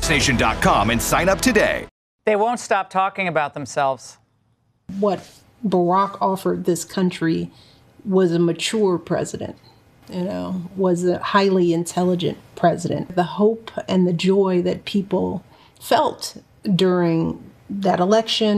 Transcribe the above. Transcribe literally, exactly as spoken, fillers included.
nation dot com and sign up today. They won't stop talking about themselves. What Barack offered this country was a mature president, you know, was a highly intelligent president. The hope and the joy that people felt during that election